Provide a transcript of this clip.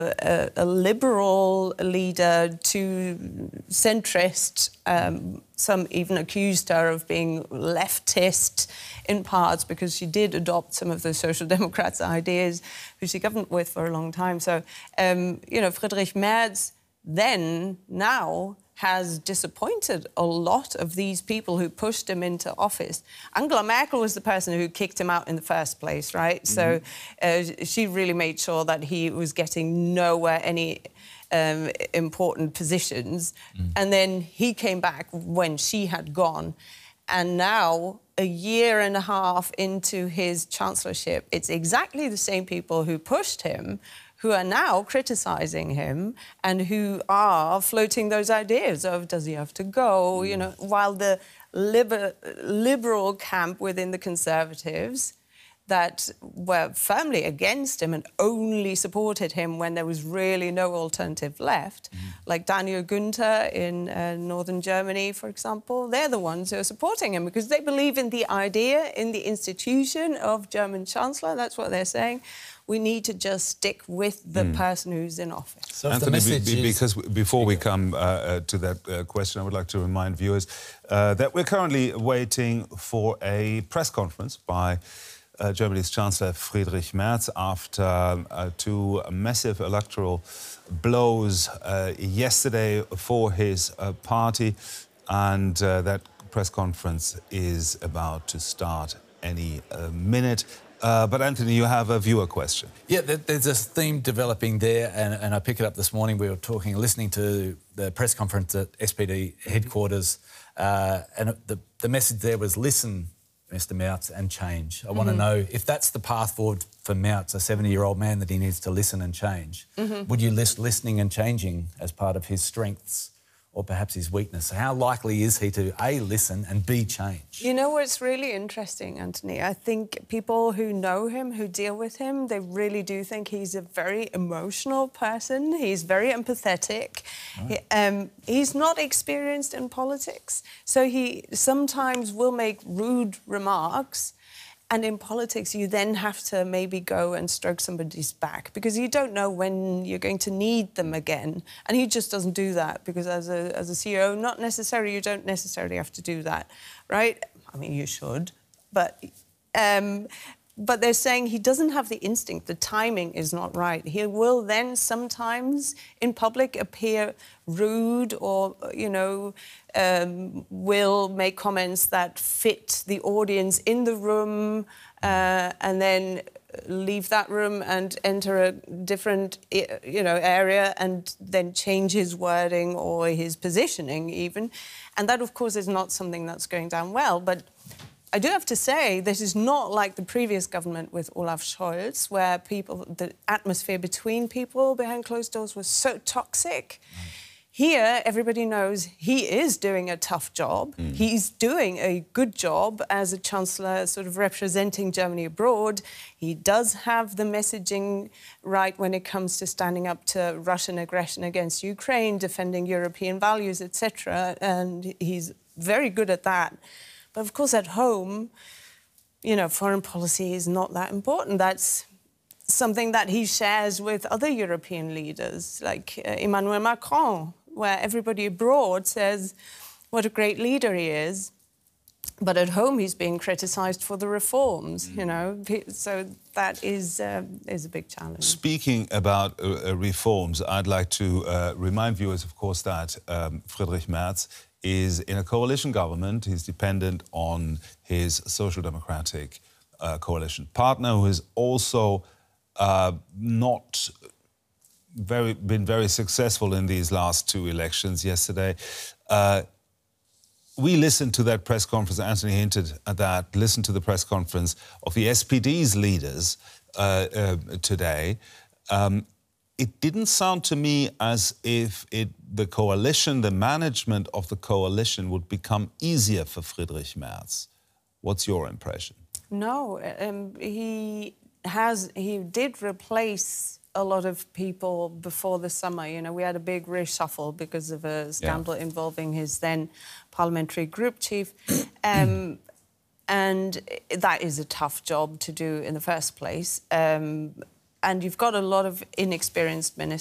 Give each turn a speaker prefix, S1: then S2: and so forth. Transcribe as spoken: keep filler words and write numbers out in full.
S1: a, a liberal leader to centrist. Um, some even accused her of being leftist in parts because she did adopt some of the Social Democrats' ideas, who she governed with for a long time. So, um, you know, Friedrich Merz then, now, has disappointed a lot of these people who pushed him into office. Angela Merkel was the person who kicked him out in the first place, right? Mm-hmm. So uh, she really made sure that he was getting nowhere any um, important positions. Mm. And then he came back when she had gone. And now, a year and a half into his chancellorship, it's exactly the same people who pushed him who are now criticising him and who are floating those ideas of, does he have to go? You know, while the liber liberal camp within the Conservatives that were firmly against him and only supported him when there was really no alternative left, mm. like Daniel Günther in uh, northern Germany, for example, they're the ones who are supporting him because they believe in the idea, in the institution of German Chancellor. That's what they're saying. We need to just stick with the mm. person who's in office.
S2: So
S3: Anthony, be, be, because before we come uh, uh, to that uh, question, I would like to remind viewers uh, that we're currently waiting for a press conference by uh, Germany's Chancellor Friedrich Merz after uh, two massive electoral blows uh, yesterday for his uh, party, and uh, that press conference is about to start any uh, minute. Uh, but, Anthony, you have a viewer question.
S2: Yeah, there's a theme developing there, and, and I picked it up this morning. We were talking, listening to the press conference at S P D headquarters, uh, and the, the message there was, listen, Mister Merz, and change. I mm-hmm. want to know if that's the path forward for Merz, a seventy-year-old man, that he needs to listen and change. Mm-hmm. Would you list listening and changing as part of his strengths or perhaps his weakness? How likely is he to, A, listen and B, change?
S1: You know what's really interesting, Anthony? I think people who know him, who deal with him, they really do think he's a very emotional person. He's very empathetic. Right. He, um, he's not experienced in politics, so he sometimes will make rude remarks. And in politics, you then have to maybe go and stroke somebody's back because you don't know when you're going to need them again. And he just doesn't do that because as a, as a C E O, not necessarily, you don't necessarily have to do that, right? I mean, you should, but... Um, But they're saying he doesn't have the instinct, the timing is not right. He will then sometimes in public appear rude or, you know, um, will make comments that fit the audience in the room uh, and then leave that room and enter a different, you know, area and then change his wording or his positioning even. And that, of course, is not something that's going down well, but I do have to say, this is not like the previous government with Olaf Scholz, where people, the atmosphere between people behind closed doors was so toxic. Mm. Here, everybody knows he is doing a tough job. Mm. He's doing a good job as a chancellor, sort of representing Germany abroad. He does have the messaging right when it comes to standing up to Russian aggression against Ukraine, defending European values, et cetera. And he's very good at that. But, of course, at home, you know, foreign policy is not that important. That's something that he shares with other European leaders, like uh, Emmanuel Macron, where everybody abroad says what a great leader he is. But at home, he's being criticised for the reforms, mm. you know. So that is, uh, is a big challenge.
S3: Speaking about uh, reforms, I'd like to uh, remind viewers, of course, that um, Friedrich Merz is in a coalition government. He's dependent on his Social Democratic uh, coalition partner, who has also uh, not very, been very successful in these last two elections yesterday. Uh, we listened to that press conference, Anthony hinted at that, listened to the press conference of the S P D's leaders uh, uh, today. Um, It didn't sound to me as if it, the coalition, the management of the coalition would become easier for Friedrich Merz. What's your impression?
S1: No, um, he has, he did replace a lot of people before the summer. You know, we had a big reshuffle because of a scandal yeah. involving his then parliamentary group chief. um, and that is a tough job to do in the first place. Um, and you've got a lot of inexperienced ministers.